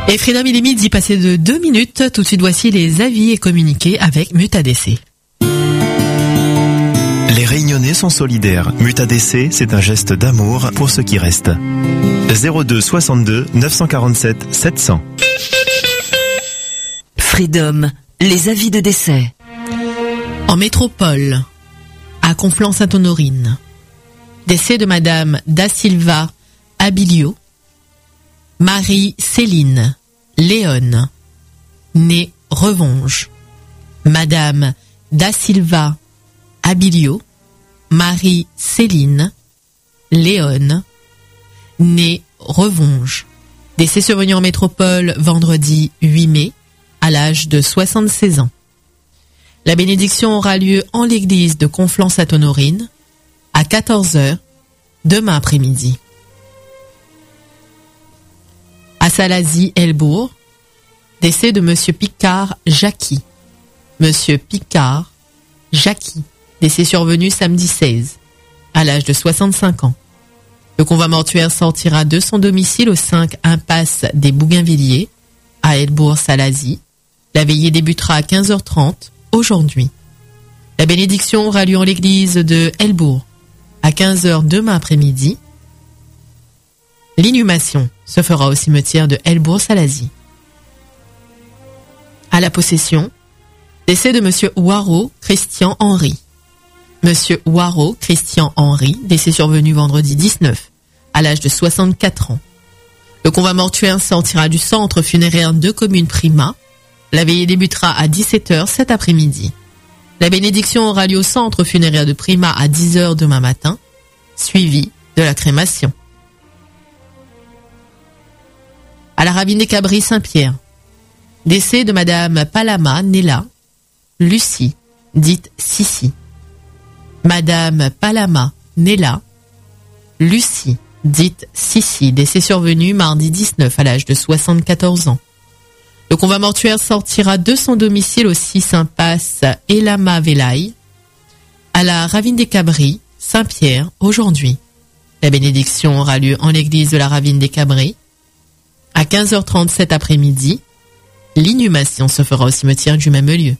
Et Freedom, il est midi, passé de 2 minutes. Tout de suite, voici les avis et communiqués avec MutADC. Les Réunionnais sont solidaires. MutADC, c'est un geste d'amour pour ceux qui restent. 02 62 947 700. Freedom, les avis de décès. En métropole, à Conflans-Sainte-Honorine, décès de Madame Da Silva Abilio, Marie-Céline Léon, née Revonge. Madame Da Silva Abilio, Marie-Céline Léon, née Revonge. Décès survenu en métropole vendredi 8 mai, à l'âge de 76 ans. La bénédiction aura lieu en l'église de Conflans-Sainte-Honorine à 14h demain après-midi. À Salazie-Helbourg, décès de Monsieur Picard Jackie. Monsieur Picard Jackie, décès survenu samedi 16, à l'âge de 65 ans. Le convoi mortuaire sortira de son domicile au 5 impasse des Bougainvilliers, à Helbourg-Salazie. La veillée débutera à 15h30 aujourd'hui. La bénédiction aura lieu en l'église de Helbourg à 15h demain après-midi. L'inhumation se fera au cimetière de Helbourg-Salazie. À la possession, décès de Monsieur Waro Christian Henry. Monsieur Waro Christian Henry, décès survenu vendredi 19, à l'âge de 64 ans. Le convoi mortuaire sortira du centre funéraire de commune Prima. La veillée débutera à 17h cet après-midi. La bénédiction aura lieu au centre funéraire de Prima à 10h demain matin, suivi de la crémation. À la ravine des Cabris Saint-Pierre, décès de Madame Palama Nella Lucie, dite Sissi. Madame Palama Nella Lucie, dite Sissi, décès survenu mardi 19 à l'âge de 74 ans. Le convoi mortuaire sortira de son domicile au 6 impasse Elama Velaï, à la ravine des Cabris, Saint-Pierre, aujourd'hui. La bénédiction aura lieu en l'église de la ravine des Cabris à 15h30 cet après-midi. L'inhumation se fera au cimetière du même lieu.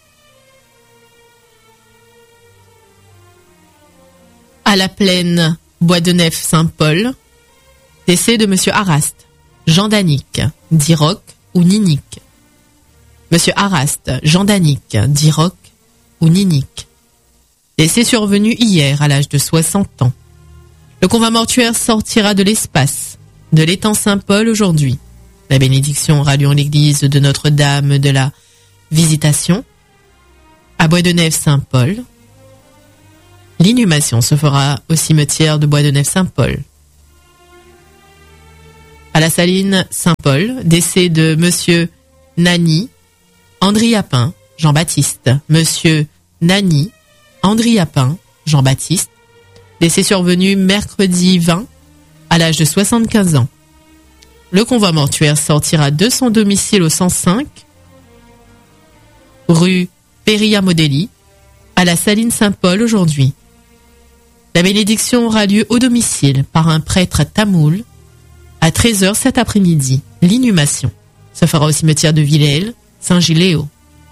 À la plaine Bois-de-Nef-Saint-Paul, décès de Monsieur Arast, Jean Danic, dit Roch ou Ninic. Monsieur Arast, Jean Danic, dit Roch ou Ninic. Décès survenu hier à l'âge de 60 ans. Le convoi mortuaire sortira de l'espace de l'étang Saint-Paul aujourd'hui. La bénédiction aura lieu en l'église de Notre-Dame de la Visitation à Bois-de-Nef-Saint-Paul. L'inhumation se fera au cimetière de Bois-de-Nef-Saint-Paul. À la Saline Saint-Paul, décès de Monsieur Nani Andriapin Jean-Baptiste. Monsieur Nani Andriapin Jean-Baptiste, décès survenu mercredi 20 à l'âge de 75 ans. Le convoi mortuaire sortira de son domicile au 105 rue Péria-Modéli à la Saline Saint-Paul aujourd'hui. La bénédiction aura lieu au domicile par un prêtre tamoul à 13h cet après-midi. L'inhumation se fera au cimetière de Villèle, Saint-Giléo.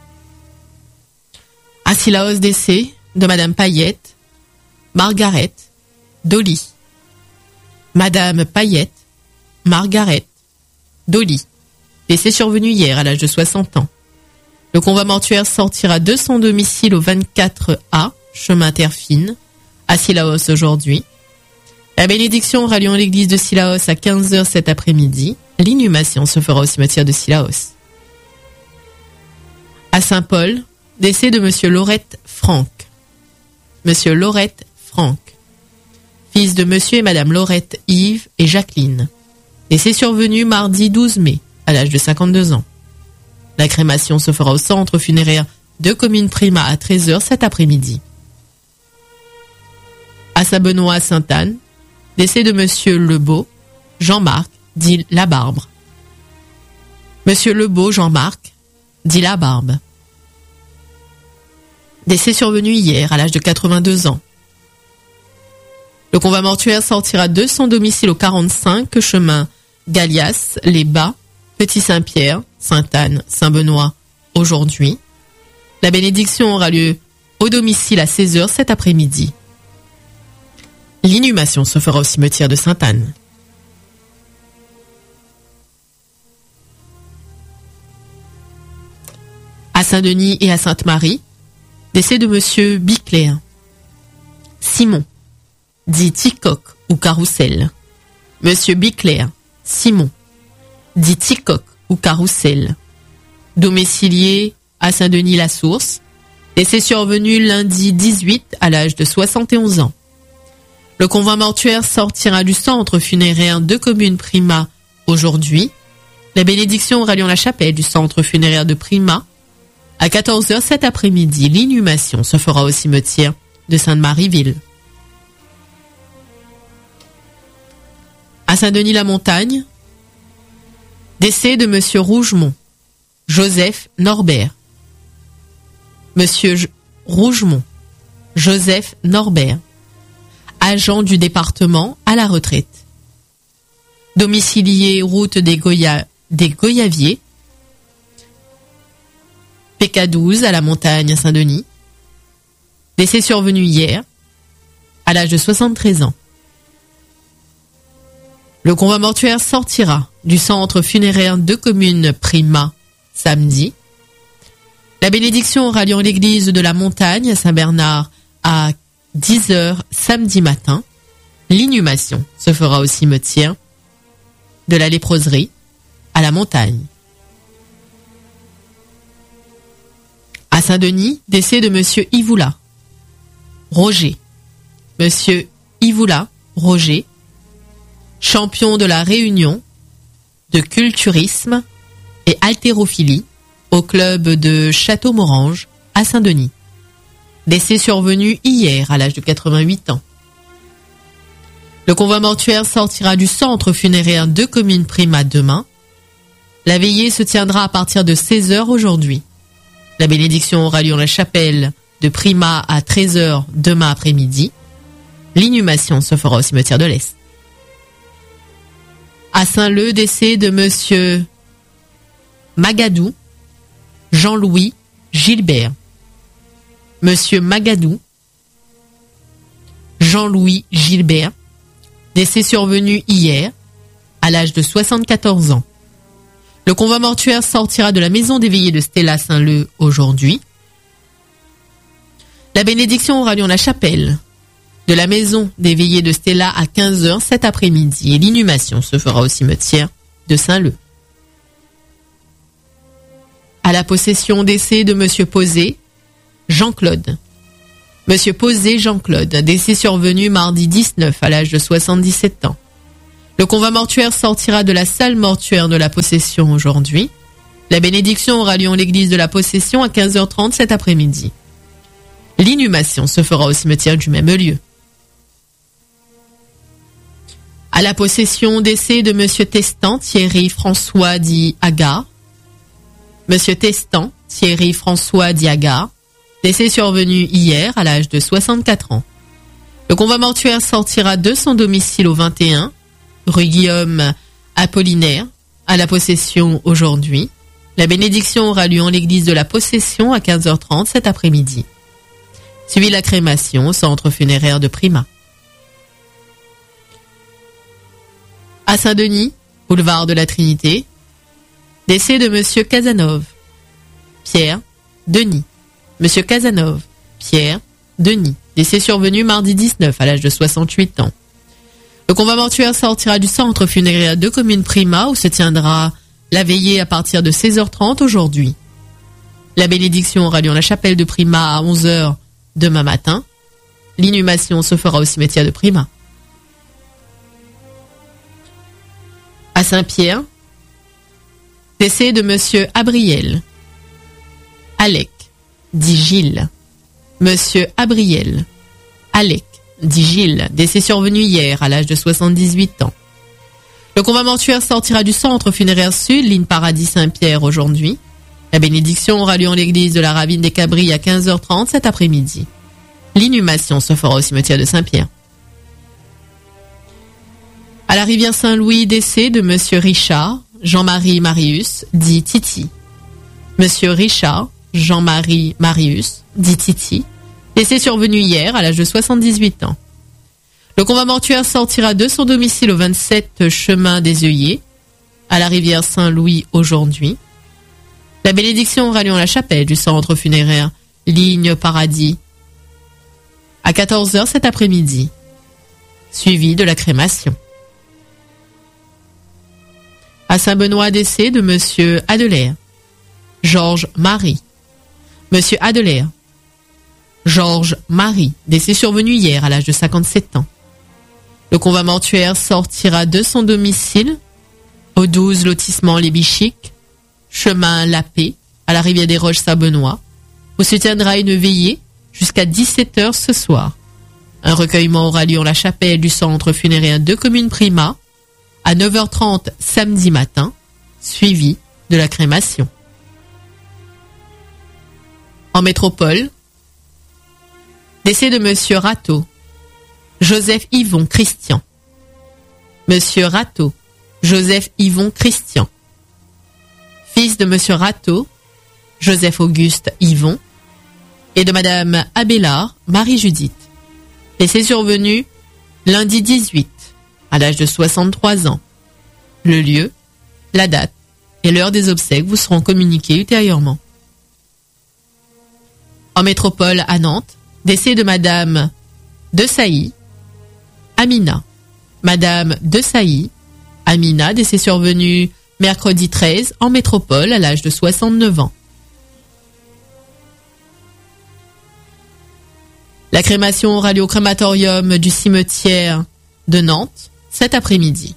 À Sillaos, décès de Madame Payette, Margaret, Dolly. Madame Payette, Margaret, Dolly. Décès survenu hier à l'âge de 60 ans. Le convoi mortuaire sortira de son domicile au 24A, chemin Terre-Fine, à Sillaos aujourd'hui. La bénédiction aura lieu en l'église de Sillaos à 15h cet après-midi. L'inhumation se fera au cimetière de Sillaos. À Saint-Paul, décès de Monsieur Laurette Franck. Monsieur Laurette Franck, fils de Monsieur et Madame Laurette Yves et Jacqueline. Décès survenu mardi 12 mai, à l'âge de 52 ans. La crémation se fera au centre funéraire de commune Prima à 13h cet après-midi. À Saint-Benoît-Sainte-Anne, décès de Monsieur Lebeau, Jean-Marc, dit Labarbre. Monsieur Lebeau, Jean-Marc, dit Labarbe. Décès survenu hier à l'âge de 82 ans. Le convoi mortuaire sortira de son domicile au 45 chemin Galias, les Bas, Petit Saint-Pierre, Sainte-Anne, Saint-Benoît, aujourd'hui. La bénédiction aura lieu au domicile à 16h cet après-midi. L'inhumation se fera au cimetière de Sainte-Anne. À Saint-Denis et à Sainte-Marie, décès de monsieur Biclair. Simon, dit Ticoc ou Carrousel. Monsieur Biclair, Simon, dit Ticoc ou Carrousel. Domicilié à Saint-Denis-la-Source, décès survenu lundi 18 à l'âge de 71 ans. Le convoi mortuaire sortira du centre funéraire de commune Prima aujourd'hui. La bénédiction aura lieu en la chapelle du centre funéraire de Prima à 14h cet après-midi. L'inhumation se fera au cimetière de Sainte-Marie-Ville. À Saint-Denis-la-Montagne, décès de monsieur Rougemont, Joseph Norbert. Monsieur Rougemont, Joseph Norbert, agent du département à la retraite. Domicilié route des Goyaviers, PK12 à la Montagne à Saint-Denis. Décès survenu hier, à l'âge de 73 ans. Le convoi mortuaire sortira du centre funéraire de commune Prima samedi. La bénédiction aura lieu en l'église de la Montagne à Saint-Bernard à 10h samedi matin. L'inhumation se fera au cimetière de la Léproserie à la Montagne. À Saint-Denis, décès de monsieur Ivoula Roger. Monsieur Ivoula Roger, champion de la Réunion de culturisme et haltérophilie au club de Château-Morange à Saint-Denis. Décès survenu hier à l'âge de 88 ans. Le convoi mortuaire sortira du centre funéraire de commune Prima demain. La veillée se tiendra à partir de 16h aujourd'hui. La bénédiction aura lieu en la chapelle de Prima à 13h demain après-midi. L'inhumation se fera au cimetière de l'Est. À Saint-Leu, décès de monsieur Magadou Jean-Louis Gilbert. Monsieur Magadou Jean-Louis Gilbert, décès survenu hier à l'âge de 74 ans. Le convoi mortuaire sortira de la maison des veillées de Stella Saint-Leu aujourd'hui. La bénédiction aura lieu en la chapelle de la maison des veillées de Stella à 15h cet après-midi et l'inhumation se fera au cimetière de Saint-Leu. À la possession décès de monsieur Posé Jean-Claude. Monsieur Posé Jean-Claude, décès survenu mardi 19 à l'âge de 77 ans. Le convoi mortuaire sortira de la salle mortuaire de la possession aujourd'hui. La bénédiction aura lieu en l'église de la possession à 15h30 cet après-midi. L'inhumation se fera au cimetière du même lieu. À la possession décès de monsieur Testan Thierry François dit Agar. Monsieur Testan Thierry François dit Agar, décès survenu hier à l'âge de 64 ans. Le convoi mortuaire sortira de son domicile au 21, rue Guillaume Apollinaire, à la possession aujourd'hui. La bénédiction aura lieu en l'église de la possession à 15h30 cet après-midi. Suivi la crémation au centre funéraire de Prima. À Saint-Denis, boulevard de la Trinité, décès de monsieur Casanov Pierre Denis. Monsieur Casanov Pierre Denis, décès survenu mardi 19 à l'âge de 68 ans. Le convoi mortuaire sortira du centre funéraire de commune Prima où se tiendra la veillée à partir de 16h30 aujourd'hui. La bénédiction aura lieu en la chapelle de Prima à 11h demain matin. L'inhumation se fera au cimetière de Prima. À Saint-Pierre, décès de monsieur Abriel Alec, dit Gilles. Monsieur Abriel Alec, dit Gilles, décès survenu hier à l'âge de 78 ans. Le convoi mortuaire sortira du centre funéraire sud, ligne Paradis Saint-Pierre aujourd'hui. La bénédiction aura lieu en l'église de la Ravine des Cabris à 15h30 cet après-midi. L'inhumation se fera au cimetière de Saint-Pierre. À la rivière Saint-Louis, décès de monsieur Richard Jean-Marie Marius, dit Titi. Monsieur Richard Jean-Marie Marius, dit Titi, décès survenu hier à l'âge de 78 ans. Le convoi mortuaire sortira de son domicile au 27 chemin des œillets, à la rivière Saint-Louis aujourd'hui. La bénédiction aura lieu en la chapelle du centre funéraire Ligne Paradis à 14h cet après-midi, suivi de la crémation. À Saint-Benoît, décès de Monsieur Adelaire, Georges Marie. Monsieur Adelaire, Georges Marie, décès survenu hier à l'âge de 57 ans. Le convoi mortuaire sortira de son domicile au 12 lotissement Les Bichiques, chemin La Paix, à la rivière des Roches Saint-Benoît, où se tiendra une veillée jusqu'à 17h ce soir. Un recueillement aura lieu en la chapelle du centre funéraire de Commune Prima à 9h30 samedi matin, suivi de la crémation. En métropole, décès de Monsieur Rateau, Joseph Yvon Christian. Monsieur Rateau, Joseph Yvon Christian. Fils de Monsieur Rateau, Joseph Auguste Yvon, et de Madame Abélard, Marie-Judith. Décès survenu lundi 18, à l'âge de 63 ans. Le lieu, la date et l'heure des obsèques vous seront communiqués ultérieurement. En métropole à Nantes, décès de Madame De Sailly, Amina. Madame De Sailly, Amina, décès survenu mercredi 13 en métropole à l'âge de 69 ans. La crémation aura lieu au crématorium du cimetière de Nantes cet après-midi.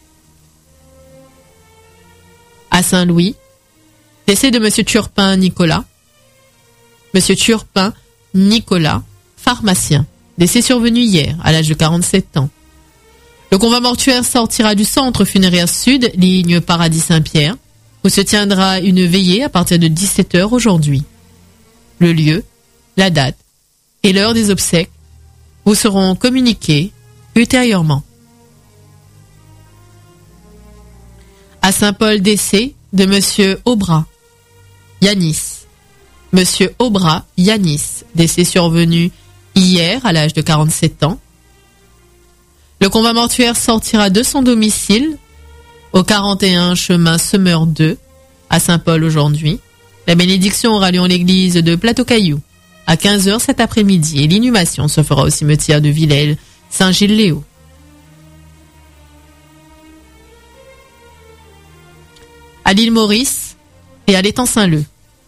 À Saint-Louis, décès de Monsieur Turpin Nicolas. Monsieur Turpin Nicolas, pharmacien, décès survenu hier à l'âge de 47 ans. Le convoi mortuaire sortira du centre funéraire sud, ligne Paradis Saint-Pierre, où se tiendra une veillée à partir de 17h aujourd'hui. Le lieu, la date et l'heure des obsèques vous seront communiqués ultérieurement. À Saint-Paul, décès de Monsieur Aubras, Yanis. Monsieur Aubras Yanis, décès survenu hier à l'âge de 47 ans. Le convoi mortuaire sortira de son domicile au 41 chemin Semeur 2 à Saint-Paul aujourd'hui. La bénédiction aura lieu en l'église de Plateau-Caillou à 15h cet après-midi et l'inhumation se fera au cimetière de Villèle, Saint-Gilles-Léo. À l'île Maurice et à l'étang Saint-Leu.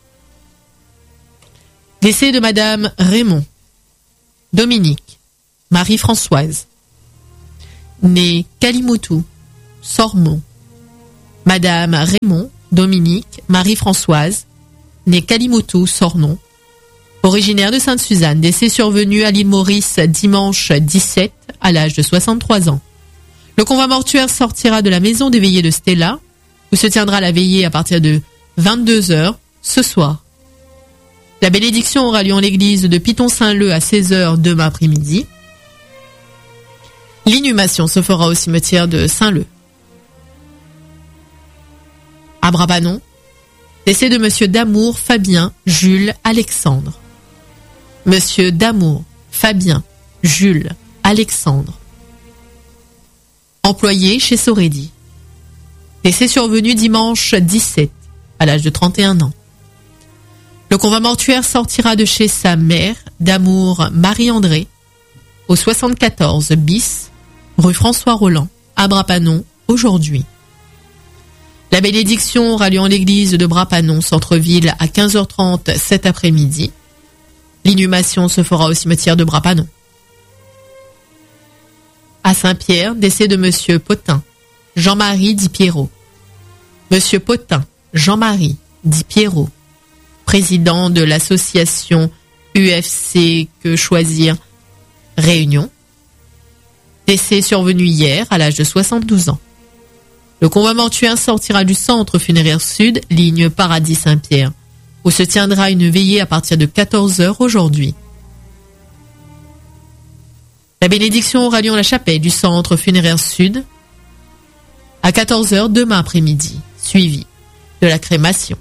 Décès de Madame Raymond, Dominique, Marie-Françoise, née Kalimoutou, Sormont. Madame Raymond, Dominique, Marie-Françoise, née Kalimoutou, Sornon, originaire de Sainte-Suzanne, décès survenu à l'île Maurice dimanche 17 à l'âge de 63 ans. Le convoi mortuaire sortira de la maison des veillées de Stella, où se tiendra la veillée à partir de 22h ce soir. La bénédiction aura lieu en l'église de Piton-Saint-Leu à 16h demain après-midi. L'inhumation se fera au cimetière de Saint-Leu. À Brabanon, décès de Monsieur Damour Fabien Jules Alexandre. Monsieur Damour Fabien Jules Alexandre. Employé chez Soredi. Décès survenu dimanche 17 à l'âge de 31 ans. Le convoi mortuaire sortira de chez sa mère, Damour Marie-André, au 74 bis, rue François Roland, à Brapanon, aujourd'hui. La bénédiction aura lieu en l'église de Brapanon, centre-ville, à 15h30 cet après-midi. L'inhumation se fera au cimetière de Brapanon. À Saint-Pierre, décès de Monsieur Potin, Jean-Marie dit Pierrot. Monsieur Potin, Jean-Marie dit Pierrot, président de l'association UFC Que Choisir Réunion, décès survenu hier à l'âge de 72 ans. Le convoi mortuaire sortira du centre funéraire sud, ligne Paradis Saint-Pierre, où se tiendra une veillée à partir de 14h aujourd'hui. La bénédiction aura lieu en la chapelle du centre funéraire sud à 14h demain après-midi. suivi de la crémation.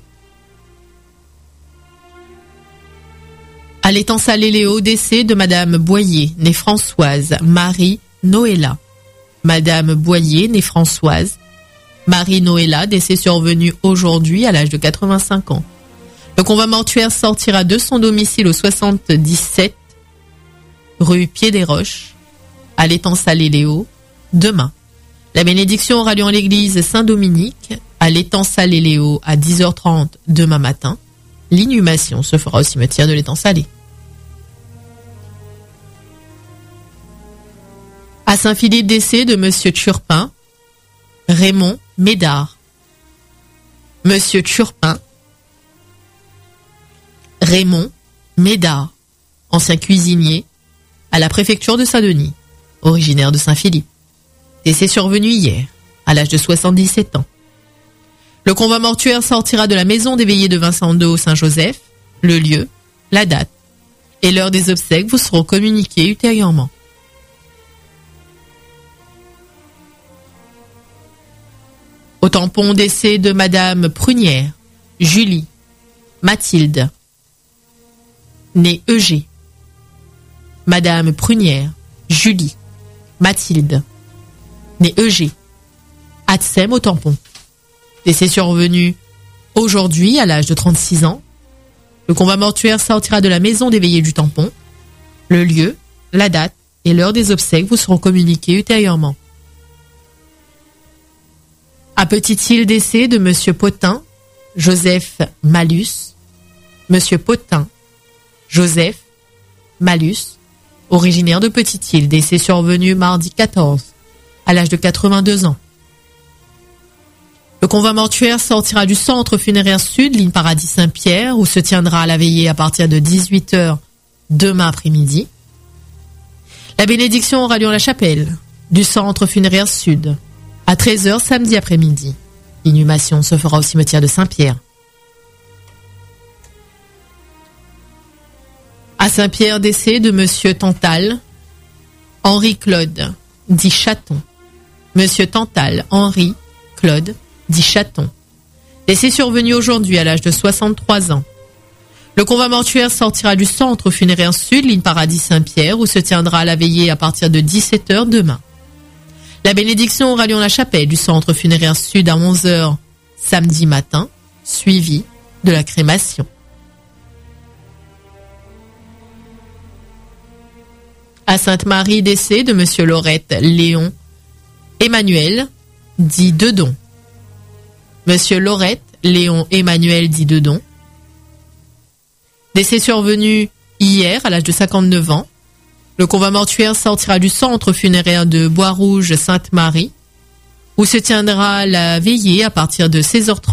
À l'étang Salé-Léo, décès de Madame Boyer, née Françoise, Marie Noëlla. Madame Boyer, née Françoise, Marie Noëlla, décès survenu aujourd'hui à l'âge de 85 ans. Le convoi mortuaire sortira de son domicile au 77 rue Pied des Roches, à l'étang Salé-Léo, demain. La bénédiction aura lieu en l'église Saint-Dominique, à l'étang Salé-Léo, à 10h30 demain matin. L'inhumation se fera au cimetière de l'étang Salé. À Saint-Philippe, décès de Monsieur Turpin, Raymond Médard. Monsieur Turpin, Raymond Médard, ancien cuisinier à la préfecture de Saint-Denis, originaire de Saint-Philippe. Décès survenu hier, à l'âge de 77 ans. Le convoi mortuaire sortira de la maison des veillées de Vincent d'Eau Saint-Joseph. Le lieu, la date et l'heure des obsèques vous seront communiqués ultérieurement. Au tampon, décès de Madame Prunière, Julie, Mathilde, née Eugé. Madame Prunière, Julie, Mathilde, née Eugé. Adsem au tampon. Décès survenu aujourd'hui à l'âge de 36 ans. Le convoi mortuaire sortira de la maison des veillées du tampon. Le lieu, la date et l'heure des obsèques vous seront communiqués ultérieurement. À Petite-Île, décès de Monsieur Potin, Joseph Malus. Monsieur Potin, Joseph Malus, originaire de Petite-Île, décès survenu mardi 14, à l'âge de 82 ans. Le convoi mortuaire sortira du centre funéraire sud, ligne Paradis Saint-Pierre, où se tiendra la veillée à partir de 18h demain après-midi. La bénédiction aura lieu en la chapelle du centre funéraire sud, à 13h samedi après-midi. L'inhumation se fera au cimetière de Saint-Pierre. À Saint-Pierre, décès de Monsieur Tantal, Henri-Claude, dit Chaton. Monsieur Tantal, Henri-Claude, dit Chaton. Décès survenu aujourd'hui à l'âge de 63 ans. Le convoi mortuaire sortira du centre funéraire sud, ligne Paradis Saint-Pierre, où se tiendra la veillée à partir de 17h demain. La bénédiction aura lieu en la chapelle du centre funéraire sud à 11h samedi matin, suivi de la crémation. À Sainte-Marie, décès de Monsieur Laurette Léon Emmanuel, dit Dedon. Monsieur Laurette Léon Emmanuel, dit Dedon. Décès survenu hier à l'âge de 59 ans. Le convoi mortuaire sortira du centre funéraire de Bois-Rouge Sainte-Marie, où se tiendra la veillée à partir de 16h30